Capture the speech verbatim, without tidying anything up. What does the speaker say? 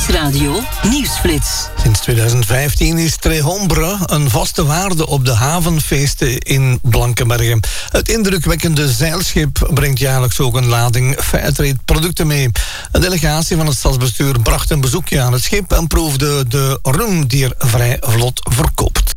Nieuwsradio Nieuwsflits. Sinds twintig vijftien is Trehombre een vaste waarde op de havenfeesten in Blankenberge. Het indrukwekkende zeilschip brengt jaarlijks ook een lading Fairtrade producten mee. Een delegatie van het stadsbestuur bracht een bezoekje aan het schip en proefde de rum die er vrij vlot verkoopt.